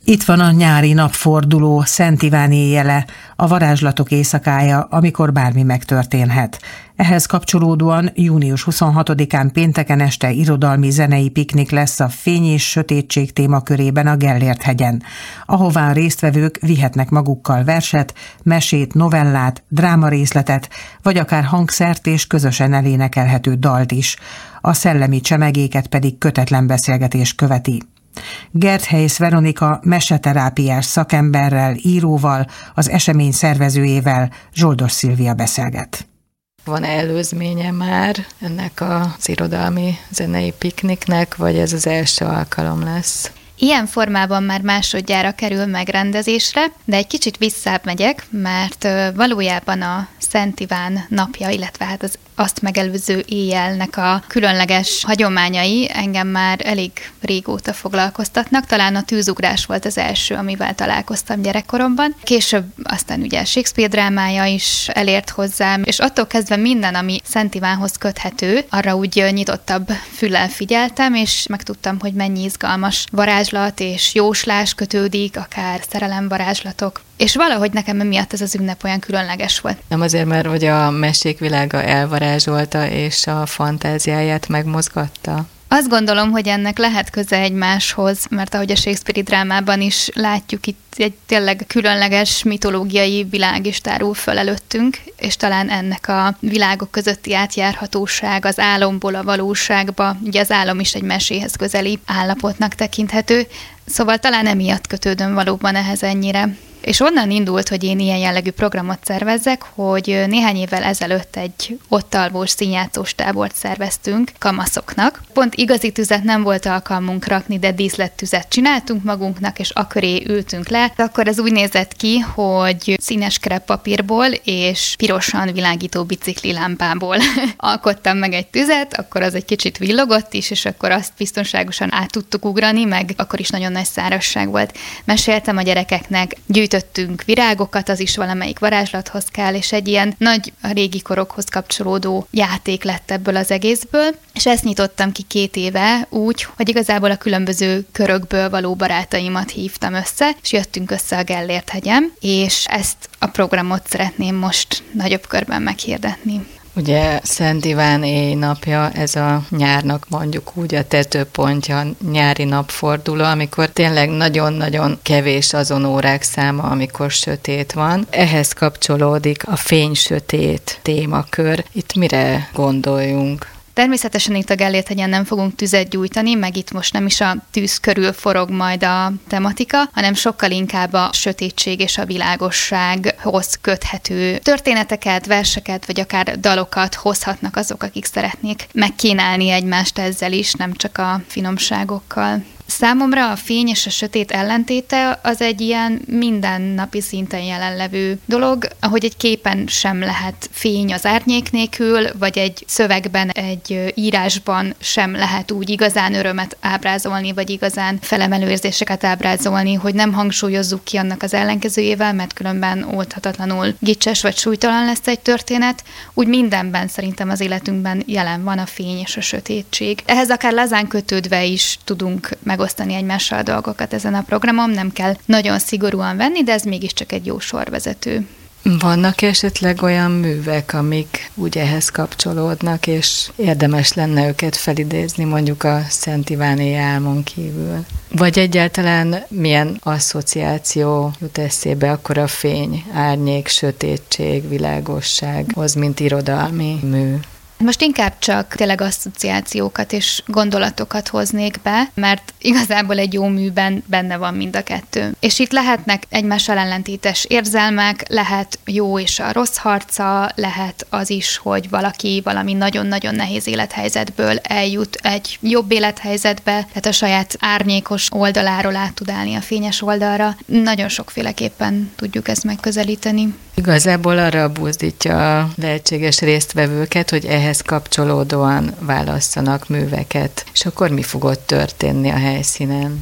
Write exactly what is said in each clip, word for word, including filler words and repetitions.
Itt van a nyári napforduló, Szent Iván éjjele, a varázslatok éjszakája, amikor bármi megtörténhet. Ehhez kapcsolódóan június huszonhatodikán pénteken este irodalmi zenei piknik lesz a Fény és Sötétség témakörében a Gellért-hegyen, ahová a résztvevők vihetnek magukkal verset, mesét, novellát, drámarészletet, vagy akár hangszert és közösen elénekelhető dalt is. A szellemi csemegéket pedig kötetlen beszélgetés követi. Gerthelysz Veronika meseterápiás szakemberrel, íróval, az esemény szervezőjével, Zsoldos Szilvia beszélget. Van előzménye már ennek az irodalmi zenei pikniknek, vagy ez az első alkalom lesz? Ilyen formában már másodjára kerül megrendezésre, de egy kicsit visszább megyek, mert valójában a Szent Iván napja, illetve hát az azt megelőző éjjelnek a különleges hagyományai engem már elég régóta foglalkoztatnak. Talán a tűzugrás volt az első, amivel találkoztam gyerekkoromban. Később aztán ugye Shakespeare drámája is elért hozzám, és attól kezdve minden, ami Szent Ivánhoz köthető, arra úgy nyitottabb füllel figyeltem, és megtudtam, hogy mennyi izgalmas varázslat és jóslás kötődik, akár szerelemvarázslatok. És valahogy nekem emiatt ez az ünnep olyan különleges volt. Nem azért, mert hogy a mesék világa elvarázsolta, és a fantáziáját megmozgatta? Azt gondolom, hogy ennek lehet köze egymáshoz, mert ahogy a Shakespeare-i drámában is látjuk, itt egy tényleg különleges mitológiai világ is tárul föl előttünk, és talán ennek a világok közötti átjárhatóság az álomból a valóságba, ugye az álom is egy meséhez közeli állapotnak tekinthető, szóval talán emiatt kötődöm valóban ehhez ennyire. És onnan indult, hogy én ilyen jellegű programot szervezzek, hogy néhány évvel ezelőtt egy ott alvós színjátszós tábort szerveztünk kamaszoknak. Pont igazi tüzet nem volt alkalmunk rakni, de díszlettüzet csináltunk magunknak, és akköré ültünk le. Akkor ez úgy nézett ki, hogy színes kreppapírból és pirosan világító biciklilámpából alkottam meg egy tüzet, akkor az egy kicsit villogott is, és akkor azt biztonságosan át tudtuk ugrani, meg akkor is nagyon nagy szárazság volt. Meséltem a gyerekeknek, gyűjtöttünk virágokat, az is valamelyik varázslathoz kell, és egy ilyen nagy, a régi korokhoz kapcsolódó játék lett ebből az egészből, és ezt nyitottam ki két éve úgy, hogy igazából a különböző körökből való barátaimat hívtam össze, és jöttünk össze a Gellért-hegyen, és ezt a programot szeretném most nagyobb körben meghirdetni. Ugye Szent Iván éjnapja, ez a nyárnak mondjuk úgy a tetőpontja, nyári napforduló, amikor tényleg nagyon-nagyon kevés azon órák száma, amikor sötét van. Ehhez kapcsolódik a fény-sötét témakör. Itt mire gondoljunk? Természetesen itt a Gellért-hegyen nem fogunk tüzet gyújtani, meg itt most nem is a tűz körül forog majd a tematika, hanem sokkal inkább a sötétség és a világossághoz köthető történeteket, verseket, vagy akár dalokat hozhatnak azok, akik szeretnék megkínálni egymást ezzel is, nem csak a finomságokkal. Számomra a fény és a sötét ellentéte az egy ilyen mindennapi szinten jelenlevő dolog, ahogy egy képen sem lehet fény az árnyék nélkül, vagy egy szövegben, egy írásban sem lehet úgy igazán örömet ábrázolni, vagy igazán felemelő érzéseket ábrázolni, hogy nem hangsúlyozzuk ki annak az ellenkezőjével, mert különben oldhatatlanul gicses vagy súlytalan lesz egy történet. Úgy mindenben szerintem az életünkben jelen van a fény és a sötétség. Ehhez akár lazán kötődve is tudunk megosztani egymással a dolgokat ezen a programon, nem kell nagyon szigorúan venni, de ez mégiscsak egy jó sorvezető. Vannak esetleg olyan művek, amik úgy ehhez kapcsolódnak, és érdemes lenne őket felidézni, mondjuk a Szent Iváni álmon kívül? Vagy egyáltalán milyen asszociáció jut eszébe akkor a fény, árnyék, sötétség, világossághoz, mint irodalmi mű? Most inkább csak tényleg asszociációkat és gondolatokat hoznék be, mert igazából egy jó műben benne van mind a kettő. És itt lehetnek egymással ellentétes érzelmek, lehet jó és a rossz harca, lehet az is, hogy valaki valami nagyon-nagyon nehéz élethelyzetből eljut egy jobb élethelyzetbe, tehát a saját árnyékos oldaláról át tud állni a fényes oldalra. Nagyon sokféleképpen tudjuk ezt megközelíteni. Igazából arra buzdítja a lehetséges résztvevőket, hogy ehhez kapcsolódóan válasszanak műveket. És akkor mi fog ott történni a helyszínen?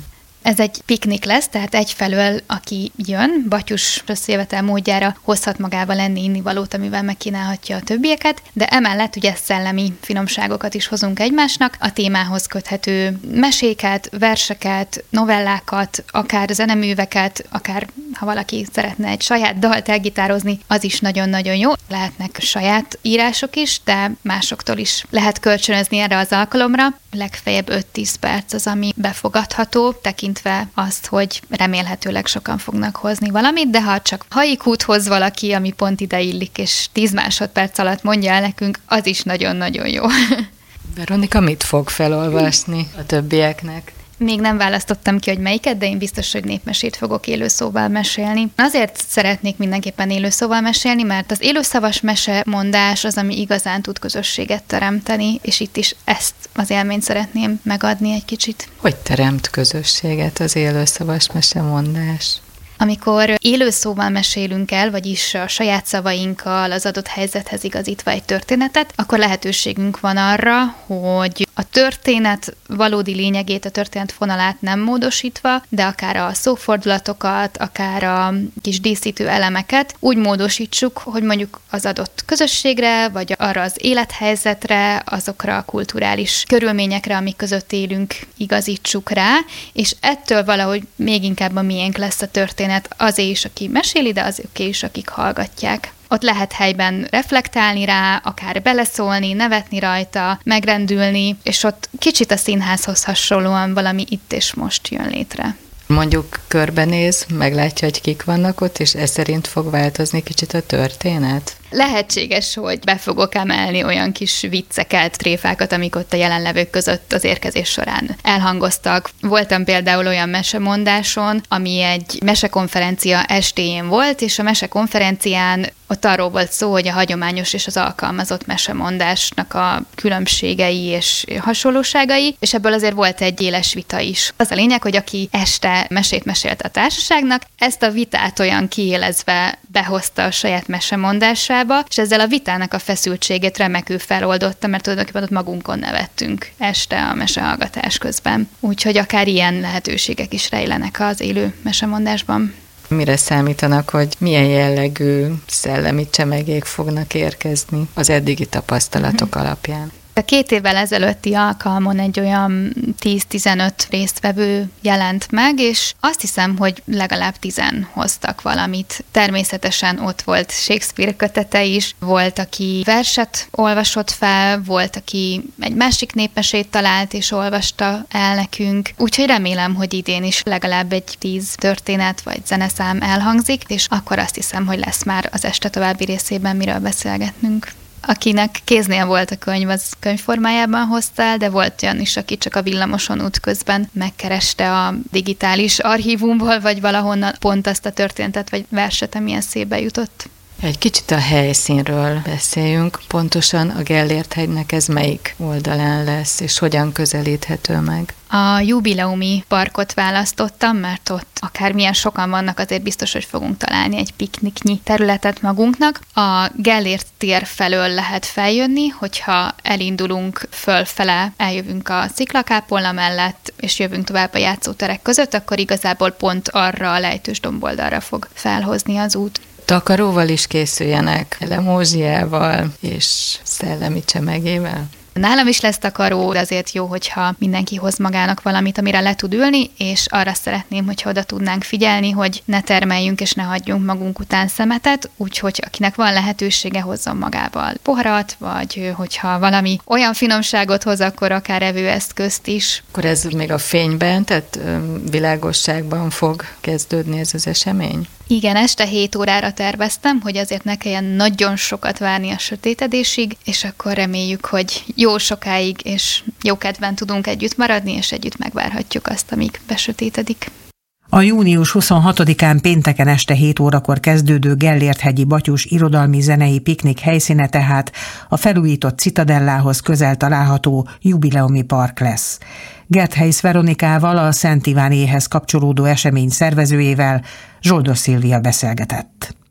Ez egy piknik lesz, tehát egyfelől, aki jön, batyus összejövetel módjára hozhat magával enni, innivalót, amivel megkínálhatja a többieket, de emellett ugye szellemi finomságokat is hozunk egymásnak, a témához köthető meséket, verseket, novellákat, akár zeneműveket, akár ha valaki szeretne egy saját dalt elgitározni, az is nagyon-nagyon jó. Lehetnek saját írások is, de másoktól is lehet kölcsönözni erre az alkalomra. Legfeljebb öt-tíz perc az, ami befogadható, tekintve azt, hogy remélhetőleg sokan fognak hozni valamit, de ha csak haikút hoz valaki, ami pont ide illik, és tíz másodperc alatt mondja el nekünk, az is nagyon-nagyon jó. Veronika mit fog felolvasni a többieknek? Még nem választottam ki, hogy melyiket, de én biztos, hogy népmesét fogok élőszóval mesélni. Azért szeretnék mindenképpen élőszóval mesélni, mert az élőszavas mesemondás az, ami igazán tud közösséget teremteni, és itt is ezt az élményt szeretném megadni egy kicsit. Hogy teremt közösséget az élőszavas mesemondás? Amikor élőszóval mesélünk el, vagyis a saját szavainkkal az adott helyzethez igazítva egy történetet, akkor lehetőségünk van arra, hogy a történet valódi lényegét, a történet fonalát nem módosítva, de akár a szófordulatokat, akár a kis díszítő elemeket úgy módosítsuk, hogy mondjuk az adott közösségre, vagy arra az élethelyzetre, azokra a kulturális körülményekre, amik között élünk, igazítsuk rá, és ettől valahogy még inkább a miénk lesz a történet, azé is, aki meséli, de azé is, akik hallgatják. Ott lehet helyben reflektálni rá, akár beleszólni, nevetni rajta, megrendülni, és ott kicsit a színházhoz hasonlóan valami itt és most jön létre. Mondjuk körbenéz, meglátja, hogy kik vannak ott, és ez szerint fog változni kicsit a történet? Lehetséges, hogy be fogok emelni olyan kis vicceket, tréfákat, amik ott a jelenlevők között az érkezés során elhangoztak. Voltam például olyan mesemondáson, ami egy mesekonferencia estéjén volt, és a mesekonferencián ott arról volt szó, hogy a hagyományos és az alkalmazott mesemondásnak a különbségei és hasonlóságai, és ebből azért volt egy éles vita is. Az a lényeg, hogy aki este mesét mesélt a társaságnak, ezt a vitát olyan kiélezve behozta a saját mesemondásába, és ezzel a vitának a feszültségét remekül feloldotta, mert tulajdonképpen ott magunkon nevettünk este a mesehallgatás közben. Úgyhogy akár ilyen lehetőségek is rejlenek az élő mesemondásban. Mire számítanak, hogy milyen jellegű szellemi csemegék fognak érkezni az eddigi tapasztalatok alapján? A két évvel ezelőtti alkalmon egy olyan tíz-tizenöt résztvevő jelent meg, és azt hiszem, hogy legalább tizen hoztak valamit. Természetesen ott volt Shakespeare kötete is, volt, aki verset olvasott fel, volt, aki egy másik népmesét talált és olvasta el nekünk. Úgyhogy remélem, hogy idén is legalább egy tíz történet vagy zeneszám elhangzik, és akkor azt hiszem, hogy lesz már az este további részében miről beszélgetnünk. Akinek kéznél volt a könyv, az könyvformájában hozta el, de volt olyan is, aki csak a villamoson út közben megkereste a digitális archívumból, vagy valahonnan pont azt a történetet, vagy verset, ami eszébe jutott. Egy kicsit a helyszínről beszéljünk. Pontosan a Gellért-hegynek ez melyik oldalán lesz, és hogyan közelíthető meg? A jubileumi parkot választottam, mert ott akármilyen sokan vannak, azért biztos, hogy fogunk találni egy pikniknyi területet magunknak. A Gellért tér felől lehet feljönni, hogyha elindulunk fölfele, eljövünk a sziklakápolna mellett, és jövünk tovább a játszóterek között, akkor igazából pont arra a lejtős domboldalra fog felhozni az út. Takaróval is készüljenek, lemózsiával és szellemi csemegével? Nálam is lesz takaró, de azért jó, hogyha mindenki hoz magának valamit, amire le tud ülni, és arra szeretném, hogyha oda tudnánk figyelni, hogy ne termeljünk és ne hagyjunk magunk után szemetet, úgyhogy akinek van lehetősége, hozzon magával poharat, vagy hogyha valami olyan finomságot hoz, akkor akár evőeszközt is. Akkor ez még a fényben, tehát világosságban fog kezdődni ez az esemény? Igen, este hét órára terveztem, hogy azért ne kelljen nagyon sokat várni a sötétedésig, és akkor reméljük, hogy jó sokáig és jó kedven tudunk együtt maradni, és együtt megvárhatjuk azt, amíg besötétedik. A június huszonhatodikán pénteken este hét órakor kezdődő Gellért-hegyi Batyus irodalmi zenei piknik helyszíne tehát a felújított Citadellához közel található jubileumi park lesz. Gertheisz Veronikával, a Szent Iván éjhez kapcsolódó esemény szervezőjével Zsoldos Szilvia beszélgetett.